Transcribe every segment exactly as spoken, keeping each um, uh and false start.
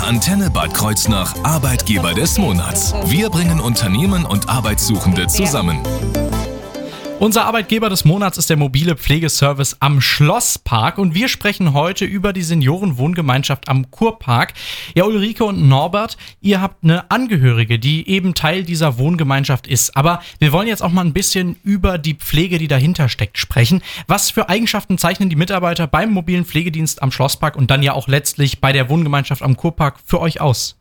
Der Antenne Bad Kreuznach Arbeitgeber des Monats. Wir bringen Unternehmen und Arbeitssuchende zusammen. Unser Arbeitgeber des Monats ist der mobile Pflegeservice am Schlosspark und wir sprechen heute über die Seniorenwohngemeinschaft am Kurpark. Ja, Ulrike und Norbert, ihr habt eine Angehörige, die eben Teil dieser Wohngemeinschaft ist. Aber wir wollen jetzt auch mal ein bisschen über die Pflege, die dahinter steckt, sprechen. Was für Eigenschaften zeichnen die Mitarbeiter beim mobilen Pflegedienst am Schlosspark und dann ja auch letztlich bei der Wohngemeinschaft am Kurpark für euch aus?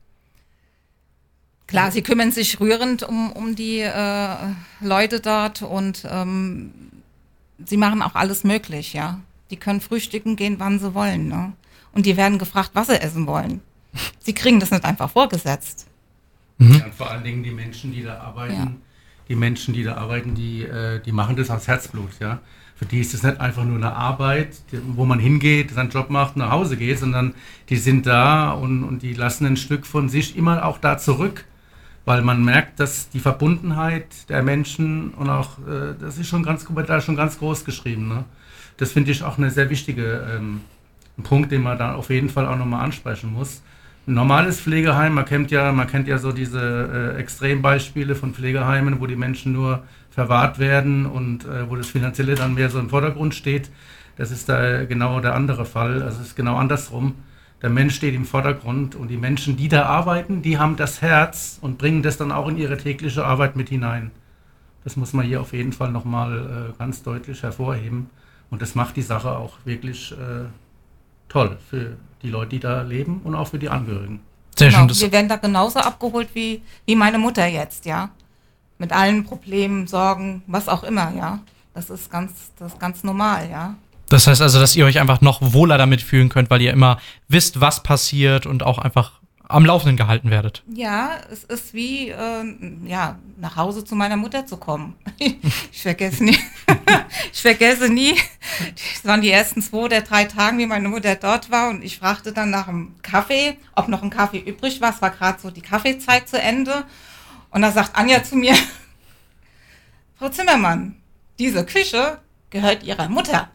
Klar, sie kümmern sich rührend um, um die äh, Leute dort und ähm, sie machen auch alles möglich, ja. Die können frühstücken gehen, wann sie wollen, ne? Und die werden gefragt, was sie essen wollen. Sie kriegen das nicht einfach vorgesetzt. Mhm. Ja, und vor allen Dingen die Menschen, die da arbeiten, ja. die Menschen, die da arbeiten, die, äh, die machen das aus Herzblut, ja. Für die ist es nicht einfach nur eine Arbeit, die, wo man hingeht, seinen Job macht, nach Hause geht, sondern die sind da und, und die lassen ein Stück von sich immer auch da zurück. Weil man merkt, dass die Verbundenheit der Menschen und auch, äh, das ist schon ganz, da schon ganz groß geschrieben. Ne? Das finde ich auch eine sehr wichtige ähm, ein Punkt, den man da auf jeden Fall auch nochmal ansprechen muss. Ein normales Pflegeheim, man kennt ja, man kennt ja so diese äh, Extrembeispiele von Pflegeheimen, wo die Menschen nur verwahrt werden und äh, wo das Finanzielle dann mehr so im Vordergrund steht. Das ist da genau der andere Fall. Also es ist genau andersrum. Der Mensch steht im Vordergrund und die Menschen, die da arbeiten, die haben das Herz und bringen das dann auch in ihre tägliche Arbeit mit hinein. Das muss man hier auf jeden Fall nochmal äh, ganz deutlich hervorheben. Und das macht die Sache auch wirklich äh, toll für die Leute, die da leben und auch für die Angehörigen. Sehr genau, schön. Wir werden da genauso abgeholt wie, wie meine Mutter jetzt, ja. Mit allen Problemen, Sorgen, was auch immer, ja. Das ist ganz, das ist ganz normal, ja. Das heißt also, dass ihr euch einfach noch wohler damit fühlen könnt, weil ihr immer wisst, was passiert und auch einfach am Laufenden gehalten werdet. Ja, es ist wie, äh, ja, nach Hause zu meiner Mutter zu kommen. Ich vergesse nie, ich vergesse nie, das waren die ersten zwei oder drei Tage, wie meine Mutter dort war und ich fragte dann nach einem Kaffee, ob noch ein Kaffee übrig war. Es war gerade so die Kaffeezeit zu Ende und da sagt Anja zu mir, Frau Zimmermann, diese Küche gehört Ihrer Mutter.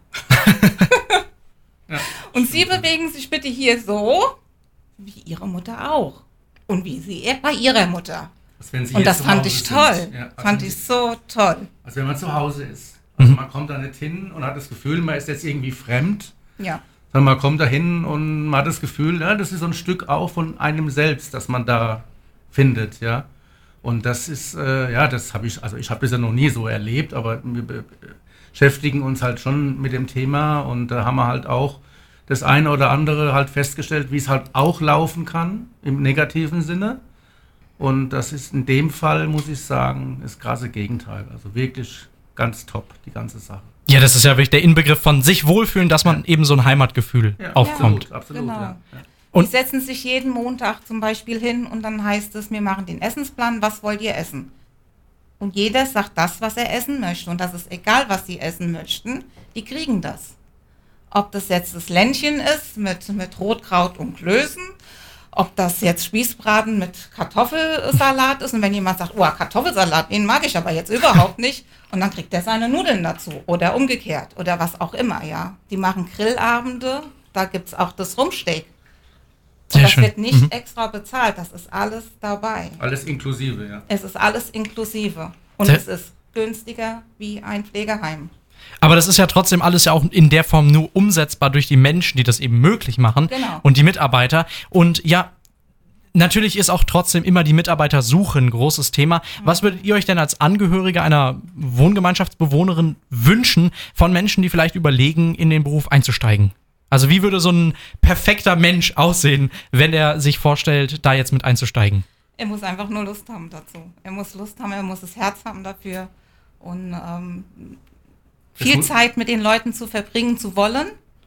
Ja, und Sie bewegen sich bitte hier so, wie Ihre Mutter auch. Und wie Sie bei Ihrer Mutter. Und das fand ich toll. Ja, also fand ich so toll. Also wenn man zu Hause ist. Also man kommt da nicht hin und hat das Gefühl, man ist jetzt irgendwie fremd. Ja. Sondern man kommt da hin und man hat das Gefühl, ja, das ist so ein Stück auch von einem selbst, das man da findet, ja. Und das ist, äh, ja, das habe ich, also ich habe das ja noch nie so erlebt, aber wir beschäftigen uns halt schon mit dem Thema und da haben wir halt auch das eine oder andere halt festgestellt, wie es halt auch laufen kann, im negativen Sinne. Und das ist in dem Fall, muss ich sagen, das krasse Gegenteil. Also wirklich ganz top, die ganze Sache. Ja, das ist ja wirklich der Inbegriff von sich wohlfühlen, dass man ja. eben so ein Heimatgefühl ja, aufkommt. Absolut, absolut, genau. ja. ja. Und die setzen sich jeden Montag zum Beispiel hin und dann heißt es, wir machen den Essensplan, was wollt ihr essen? Und jeder sagt das, was er essen möchte. Und das ist egal, was sie essen möchten, die kriegen das. Ob das jetzt das Ländchen ist mit, mit Rotkraut und Klößen, ob das jetzt Spießbraten mit Kartoffelsalat ist. Und wenn jemand sagt, oh, Kartoffelsalat, den mag ich aber jetzt überhaupt nicht. Und dann kriegt er seine Nudeln dazu. Oder umgekehrt. Oder was auch immer, ja. Die machen Grillabende, da gibt es auch das Rumsteak. Und Sehr das schön. wird nicht mhm. extra bezahlt, das ist alles dabei. Alles inklusive, ja. Es ist alles inklusive. Und Sehr es ist günstiger wie ein Pflegeheim. Aber das ist ja trotzdem alles ja auch in der Form nur umsetzbar durch die Menschen, die das eben möglich machen. Genau. Und die Mitarbeiter. Und ja, natürlich ist auch trotzdem immer die Mitarbeitersuche ein großes Thema. Mhm. Was würdet ihr euch denn als Angehörige einer Wohngemeinschaftsbewohnerin wünschen von Menschen, die vielleicht überlegen, in den Beruf einzusteigen? Also wie würde so ein perfekter Mensch aussehen, wenn er sich vorstellt, da jetzt mit einzusteigen? Er muss einfach nur Lust haben dazu. Er muss Lust haben, er muss das Herz haben dafür und ähm, viel Zeit mit den Leuten zu verbringen zu wollen.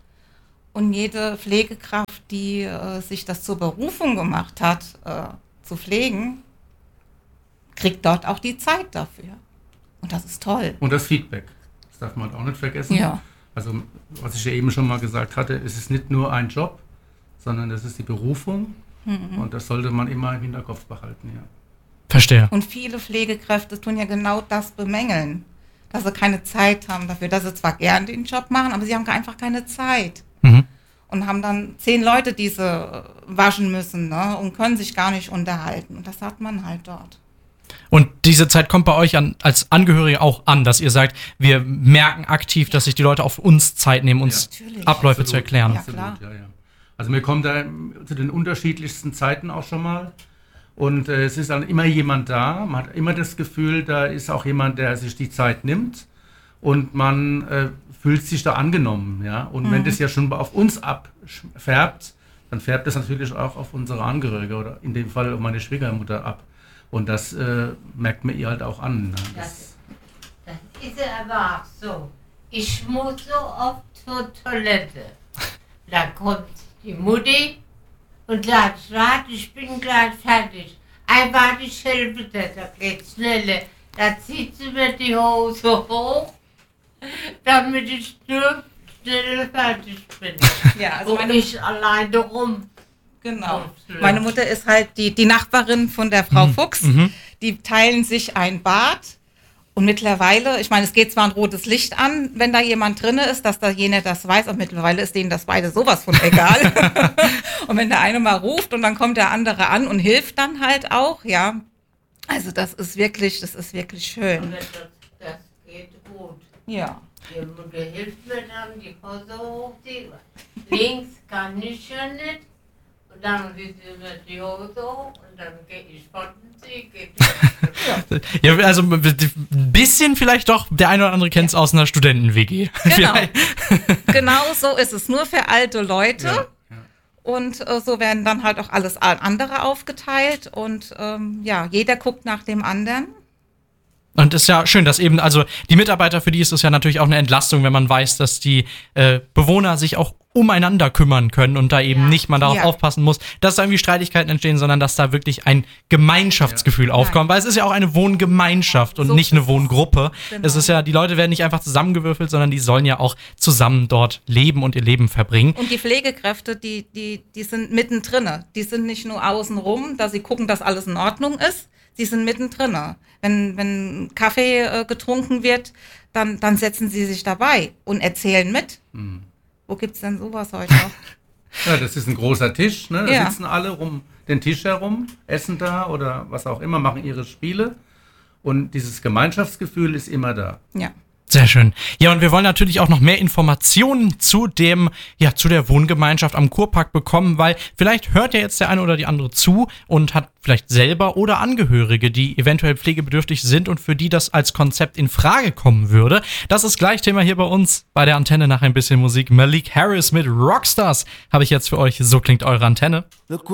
Und jede Pflegekraft, die äh, sich das zur Berufung gemacht hat, äh, zu pflegen, kriegt dort auch die Zeit dafür. Und das ist toll. Und das Feedback, das darf man auch nicht vergessen. Ja. Also, was ich ja eben schon mal gesagt hatte, es ist nicht nur ein Job, sondern das ist die Berufung. Mhm. Und das sollte man immer im Hinterkopf behalten, ja. Verstehe. Und viele Pflegekräfte tun ja genau das bemängeln, dass sie keine Zeit haben dafür, dass sie zwar gern den Job machen, aber sie haben einfach keine Zeit. Mhm. und haben dann zehn Leute, die sie waschen müssen, ne? Und können sich gar nicht unterhalten. Und das hat man halt dort. Und diese Zeit kommt bei euch an, als Angehörige auch an, dass ihr sagt, wir merken aktiv, dass sich die Leute auf uns Zeit nehmen, uns ja, Abläufe absolut, zu erklären. Ja, absolut, klar. ja, ja. Also wir kommen da zu den unterschiedlichsten Zeiten auch schon mal. Und äh, es ist dann immer jemand da. Man hat immer das Gefühl, da ist auch jemand, der sich die Zeit nimmt. Und man äh, fühlt sich da angenommen. Ja? Und mhm. wenn das ja schon auf uns abfärbt, dann färbt das natürlich auch auf unsere Angehörige oder in dem Fall auf meine Schwiegermutter ab. Und das äh, merkt man ihr halt auch an. Ne? Das, das ist aber auch so. Ich muss so oft zur Toilette. Da kommt die Mutti und sagt, warte, ich bin gleich fertig. Einfach, ich helfe dir, da geht's schneller. Da zieht sie mir die Hose hoch, damit ich nur schneller fertig bin. Ja, also und meine, ich alleine rum. genau. Meine Mutter ist halt die, die Nachbarin von der Frau mhm. Fuchs. Mhm. Die teilen sich ein Bad. Und mittlerweile, ich meine, es geht zwar ein rotes Licht an, wenn da jemand drin ist, dass da jener das weiß, aber mittlerweile ist denen das beide sowas von egal. Und wenn der eine mal ruft und dann kommt der andere an und hilft dann halt auch, ja. Also das ist wirklich, das ist wirklich schön. Aber das, das geht gut. Ja. Die Mutter hilft mir dann, die Hose hoch, die links kann ich ja nicht. Und dann sieht sie mir die Hose hoch und dann gehe ich von sie, geht Ja, also ein bisschen vielleicht doch, der eine oder andere kennt es ja. aus einer Studenten-W G. Genau. Genau so ist es, nur für alte Leute. Ja, ja. Und äh, so werden dann halt auch alles andere aufgeteilt und ähm, ja, jeder guckt nach dem anderen. Und es ist ja schön, dass eben, also die Mitarbeiter, für die ist es ja natürlich auch eine Entlastung, wenn man weiß, dass die äh, Bewohner sich auch umeinander kümmern können und da eben Ja. nicht man darauf Ja. aufpassen muss, dass da irgendwie Streitigkeiten entstehen, sondern dass da wirklich ein Gemeinschaftsgefühl Ja. aufkommt. Weil es ist ja auch eine Wohngemeinschaft und So nicht eine ist es. Wohngruppe. Genau. Es ist ja, die Leute werden nicht einfach zusammengewürfelt, sondern die sollen ja auch zusammen dort leben und ihr Leben verbringen. Und die Pflegekräfte, die, die, die sind mittendrin. Die sind nicht nur außen rum, dass sie gucken, dass alles in Ordnung ist. Sie sind mittendrin. Wenn, wenn Kaffee äh, getrunken wird, dann, dann setzen sie sich dabei und erzählen mit. Mhm. Wo gibt's denn sowas heute noch? Ja, das ist ein großer Tisch, ne? Da Ja. sitzen alle um den Tisch herum, essen da oder was auch immer, machen ihre Spiele. Und dieses Gemeinschaftsgefühl ist immer da. Ja. Sehr schön. Ja, und wir wollen natürlich auch noch mehr Informationen zu dem, ja, zu der Wohngemeinschaft am Kurpark bekommen, weil vielleicht hört ja jetzt der eine oder die andere zu und hat vielleicht selber oder Angehörige, die eventuell pflegebedürftig sind und für die das als Konzept in Frage kommen würde. Das ist gleich Thema hier bei uns bei der Antenne nach ein bisschen Musik. Malik Harris mit Rockstars habe ich jetzt für euch. So klingt eure Antenne. Look